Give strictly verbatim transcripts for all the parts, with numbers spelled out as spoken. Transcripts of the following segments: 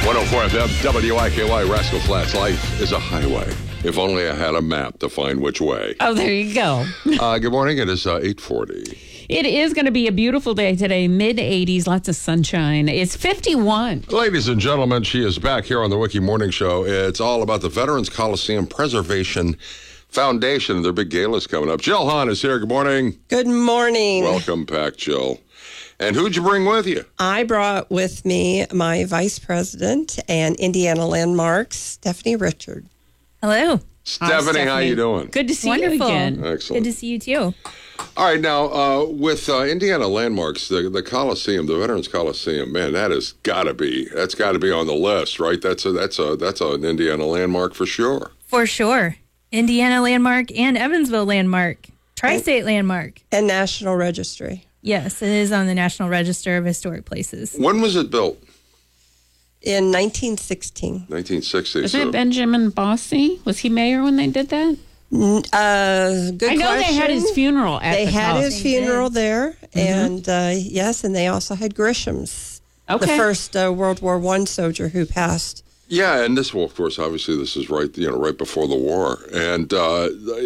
one oh four F M, W I K Y, Rascal Flats. Life is a highway. If only I had a map to find which way. Oh, there you go. uh, good morning. It is uh, eight forty. It is going to be a beautiful day today, mid eighties, lots of sunshine. It's fifty-one. Ladies and gentlemen, she is back here on the Wiki Morning Show. It's all about the Veterans Coliseum Preservation Foundation. Their big gala is coming up. Jill Hahn is here. Good morning. Good morning. Welcome back, Jill. And who'd you bring with you? I brought with me my vice president and Indiana Landmarks, Stephanie Richard. Hello. Stephanie, Hi, Stephanie. how you doing? Good to see Wonderful. you again. Excellent. Good to see you too. All right, now, uh, with uh, Indiana Landmarks, the, the Coliseum, the Veterans Coliseum, man, that has got to be, that's got to be on the list, right? That's a, that's a, that's an Indiana landmark for sure. For sure. Indiana Landmark and Evansville Landmark. Tri-State Landmark. And National Registry. Yes, it is on the National Register of Historic Places. When was it built? In nineteen sixteen. nineteen sixty. Was so. it Benjamin Bossy? Was he mayor when they did that? Uh, good I know question. they had his funeral at They the had house. his funeral there. Mm-hmm. And uh, yes, and they also had Grisham's, Okay. the first uh, World War One soldier who passed. Yeah, and this, well, of course, obviously, this is right, you know, right before the war. And uh,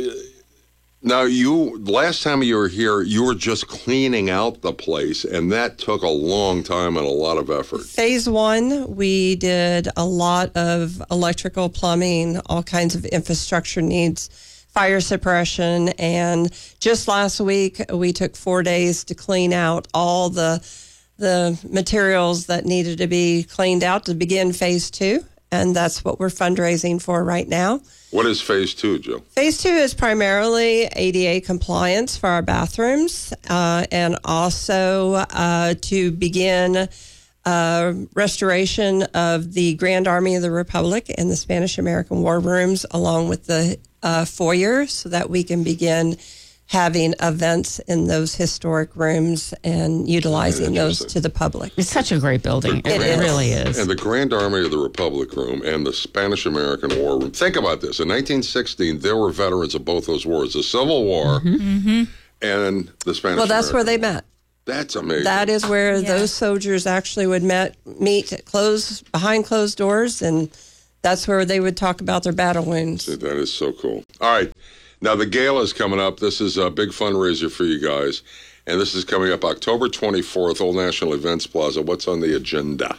now, you, last time you were here, you were just cleaning out the place, and that took a long time and a lot of effort. Phase one, we did a lot of electrical, plumbing, all kinds of infrastructure needs, fire suppression, and just last week we took four days to clean out all the the materials that needed to be cleaned out to begin phase two, and that's what we're fundraising for right now. What is phase two, Jill? Phase two is primarily A D A compliance for our bathrooms, uh, and also uh, to begin uh, restoration of the Grand Army of the Republic and the Spanish-American War Rooms, along with the uh, foyer, so that we can begin having events in those historic rooms and utilizing those to the public. It's such a great building. It, It is. really is. And the Grand Army of the Republic Room and the Spanish-American War Room. Think about this. In nineteen sixteen, there were veterans of both those wars, the Civil War Mm-hmm. and the Spanish-American Well, that's where they War. met. That's amazing. That is where Yeah. those soldiers actually would met, meet closed, behind closed doors, and that's where they would talk about their battle wounds. That is so cool. All right. Now, the gala is coming up. This is a big fundraiser for you guys. And this is coming up October twenty-fourth, Old National Events Plaza. What's on the agenda?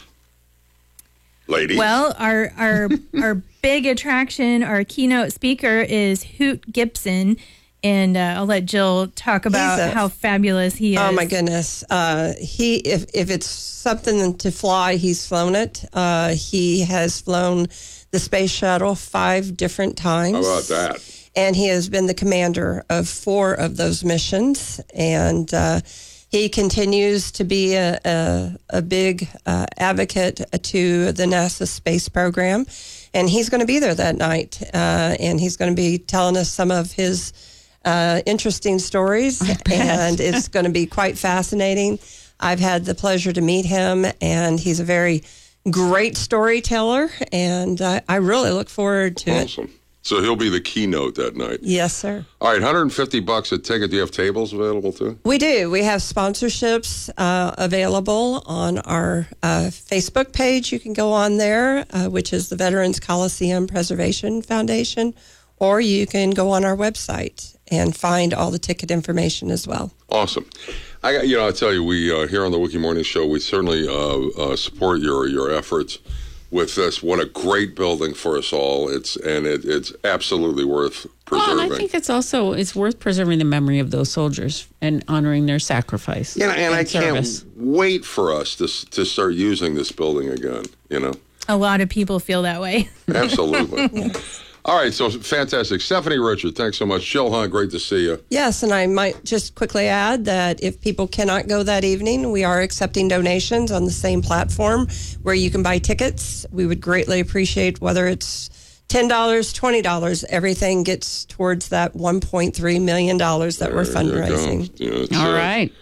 Lady? Well, our our our big attraction, our keynote speaker is Hoot Gibson. And uh, I'll let Jill talk about a- how fabulous he is. Oh my goodness! Uh, he, if if it's something to fly, he's flown it. Uh, he has flown the space shuttle five different times. How about that? And he has been the commander of four of those missions, and uh, he continues to be a a, a big uh, advocate to the NASA space program. And he's going to be there that night, uh, and he's going to be telling us some of his Uh, interesting stories, and it's going to be quite fascinating. I've had the pleasure to meet him, and he's a very great storyteller, and uh, I really look forward to it. Awesome. So he'll be the keynote that night. Yes, sir. All right, one hundred fifty bucks a ticket. Do you have tables available too? We do. We have sponsorships uh, available on our uh, Facebook page. You can go on there, uh, which is the Veterans Coliseum Preservation Foundation, or you can go on our website and find all the ticket information as well. Awesome. I got, you know, I tell you, we uh, here on the Wiki Morning Show, we certainly uh, uh, support your your efforts with this. What a great building for us all! It's and it, it's absolutely worth preserving. Well, and I think it's also it's worth preserving the memory of those soldiers and honoring their sacrifice. Yeah, and, and I service. can't wait for us to to start using this building again. You know, A lot of people feel that way. absolutely. All right, so fantastic. Stephanie Richard, thanks so much. Jill Hunt, great to see you. Yes, and I might just quickly add that if people cannot go that evening, we are accepting donations on the same platform where you can buy tickets. We would greatly appreciate whether it's ten dollars, twenty dollars. Everything gets towards that one point three million dollars that we're There you go. fundraising. Yeah, it's, All uh, right.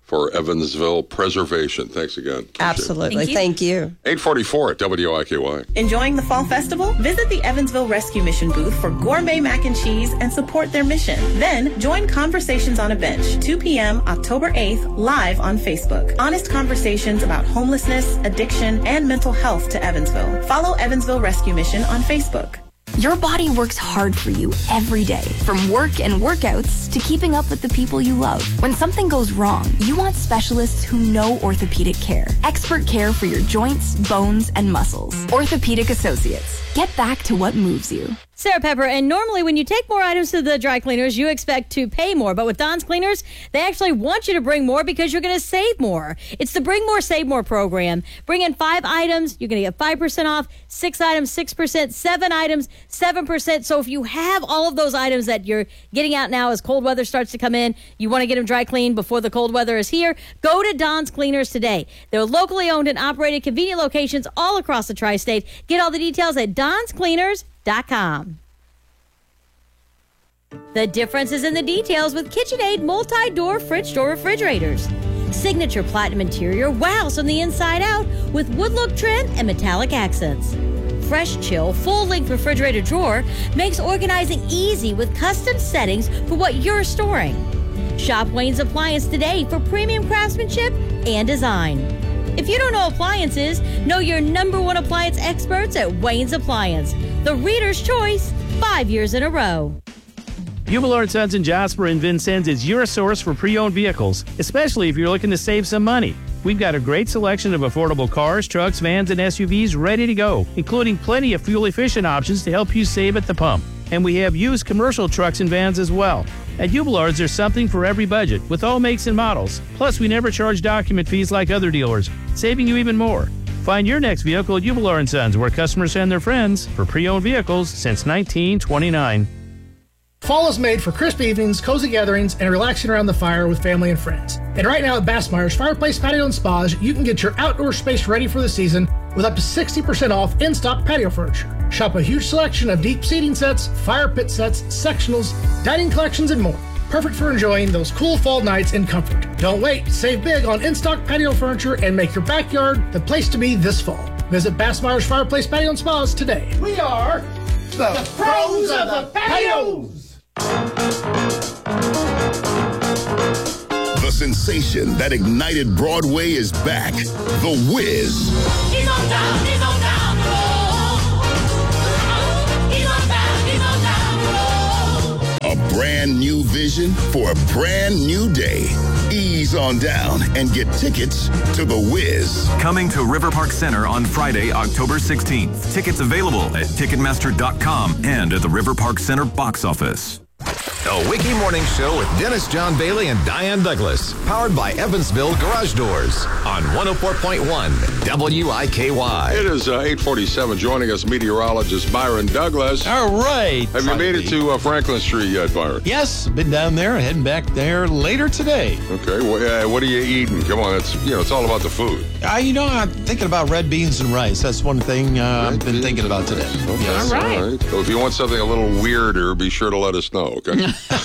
for Evansville preservation. Thanks again. Appreciate Absolutely. Thank you. Thank you. eight forty-four at W I K Y. Enjoying the Fall Festival? Visit the Evansville Rescue Mission booth for gourmet mac and cheese and support their mission. Then join Conversations on a Bench, two p.m. October eighth, live on Facebook. Honest conversations about homelessness, addiction, and mental health to Evansville. Follow Evansville Rescue Mission on Facebook. Your body works hard for you every day, from work and workouts to keeping up with the people you love. When something goes wrong, you want specialists who know orthopedic care. Expert care for your joints, bones, and muscles. Orthopedic Associates. Get back to what moves you. Sarah Pepper, and normally when you take more items to the dry cleaners, you expect to pay more. But with Don's Cleaners, they actually want you to bring more because you're going to save more. It's the Bring More, Save More program. Bring in five items, you're going to get five percent off. Six items, six percent. Seven items, seven percent. So if you have all of those items that you're getting out now as cold weather starts to come in, you want to get them dry cleaned before the cold weather is here, go to Don's Cleaners today. They're locally owned and operated, convenient locations all across the tri-state. Get all the details at dons cleaners dot com. The difference is in the details with KitchenAid multi-door French door refrigerators. Signature platinum interior wows from the inside out with wood look trim and metallic accents. Fresh Chill full-length refrigerator drawer makes organizing easy with custom settings for what you're storing. Shop Wayne's Appliance today for premium craftsmanship and design. If you don't know appliances, know your number one appliance experts at Wayne's Appliance. The Reader's Choice, five years in a row. Hubler and Sons in Jasper and Vincennes is your source for pre-owned vehicles, especially if you're looking to save some money. We've got a great selection of affordable cars, trucks, vans, and S U Vs ready to go, including plenty of fuel-efficient options to help you save at the pump. And we have used commercial trucks and vans as well. At Hubler's, there's something for every budget, with all makes and models. Plus, we never charge document fees like other dealers, saving you even more. Find your next vehicle at Hubler and Sons, where customers send their friends for pre-owned vehicles since nineteen twenty-nine. Fall is made for crisp evenings, cozy gatherings, and relaxing around the fire with family and friends. And right now at Bassmeyer's Fireplace Patio and Spas, you can get your outdoor space ready for the season with up to sixty percent off in-stock patio furniture. Shop a huge selection of deep seating sets, fire pit sets, sectionals, dining collections, and more. Perfect for enjoying those cool fall nights in comfort. Don't wait. Save big on in-stock patio furniture and make your backyard the place to be this fall. Visit Bassmeyer's Fireplace Patio and Spas today. We are the pros of the patios! The sensation that ignited Broadway is back. The Wiz. He's on down, he's on down the road. He's on down, he's on down the road. A brand new vision for a brand new day. Ease on down and get tickets to The Wiz. Coming to River Park Center on Friday, October sixteenth. Tickets available at Ticketmaster dot com and at the River Park Center box office. The Wiki Morning Show with Dennis John Bailey and Diane Douglas. Powered by Evansville Garage Doors on one oh four point one W I K Y. It is uh, eight forty-seven. Joining us, meteorologist Byron Douglas. All right. Have you made it to uh, Franklin Street yet, Byron? Yes, been down there, heading back there later today. Okay. Well, uh, what are you eating? Come on, it's you know it's all about the food. Uh, you know, I'm thinking about red beans and rice. That's one thing uh, I've been beans. thinking about today. Okay. Yes. All right. All right. So if you want something a little weirder, be sure to let us know. Okay.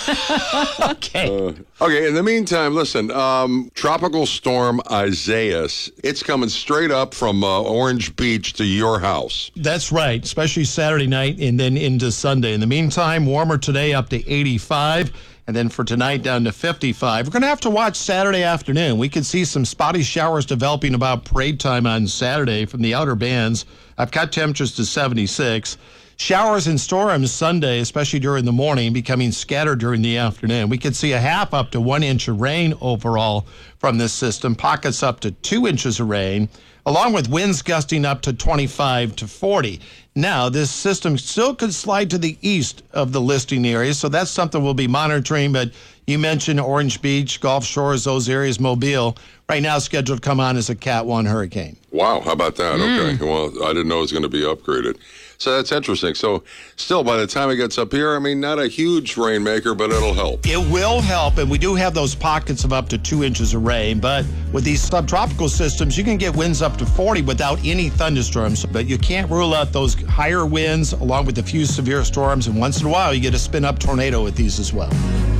okay. Uh, okay. In the meantime, listen. Um, Tropical Storm Isaias. It's coming straight up from uh, Orange Beach to your house. That's right. Especially Saturday night and then into Sunday. In the meantime, warmer today up to eighty-five. And then for tonight, down to fifty-five. We're going to have to watch Saturday afternoon. We could see some spotty showers developing about parade time on Saturday from the outer bands. I've got temperatures to seventy-six. Showers and storms Sunday, especially during the morning, becoming scattered during the afternoon. We could see a half up to one inch of rain overall from this system, pockets up to two inches of rain, along with winds gusting up to twenty-five to forty. Now, this system still could slide to the east of the listing area, so that's something we'll be monitoring. But you mentioned Orange Beach, Gulf Shores, those areas, Mobile. Right now, scheduled to come on as a Cat one hurricane. Wow, how about that? Mm. Okay, well, I didn't know it was going to be upgraded. So that's interesting. So still, by the time it gets up here, I mean, not a huge rainmaker, but it'll help. It will help, and we do have those pockets of up to two inches of rain. But with these subtropical systems, you can get winds up to forty without any thunderstorms. But you can't rule out those higher winds along with a few severe storms. And once in a while, you get a spin-up tornado with these as well.